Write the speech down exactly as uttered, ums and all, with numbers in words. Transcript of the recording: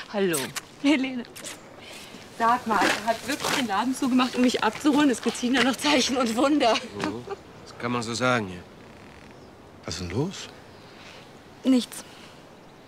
Hallo, Helene. Sag mal, er hat wirklich den Laden zugemacht, um mich abzuholen. Es geziehen ja noch Zeichen und Wunder. Mhm. Das kann man so sagen, ja. Was ist denn los? Nichts.